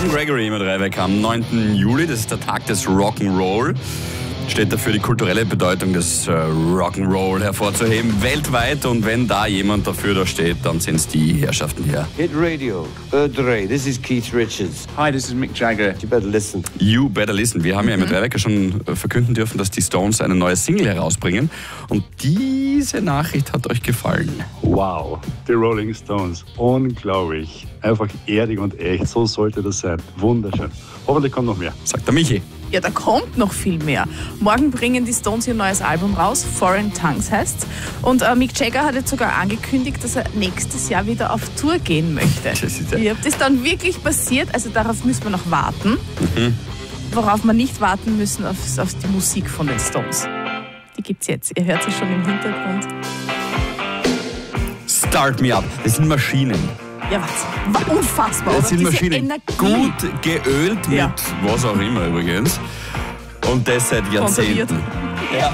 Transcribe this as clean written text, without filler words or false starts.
John Gregory mit Rehweg am 9. Juli, das ist der Tag des Rock'n'Roll. Steht dafür, die kulturelle Bedeutung des Rock'n'Roll hervorzuheben, weltweit. Und wenn da jemand dafür da steht, dann sind es die Herrschaften hier. Hit Radio, Dre, this is Keith Richards. Hi, this is Mick Jagger. You better listen. You better listen. Wir haben ja mit Rehweg schon verkünden dürfen, dass die Stones eine neue Single herausbringen. Und diese Nachricht hat euch gefallen. Wow, die Rolling Stones. Unglaublich. Einfach ehrlich und echt. So sollte das sein. Wunderschön. Hoffentlich kommt noch mehr. Sagt der Michi. Ja, da kommt noch viel mehr. Morgen bringen die Stones ihr neues Album raus, Foreign Tongues heißt's. Und Mick Jagger hat jetzt sogar angekündigt, dass er nächstes Jahr wieder auf Tour gehen möchte. Ja, ob das dann wirklich passiert, also darauf müssen wir noch warten. Worauf wir nicht warten müssen, auf die Musik von den Stones. Die gibt's jetzt, ihr hört sie schon im Hintergrund. Start Me Up, das sind Maschinen. Ja, was? Unfassbar. Das sind Diese Maschinen, Energie. gut geölt mit was auch immer übrigens. Und das seit Jahrzehnten.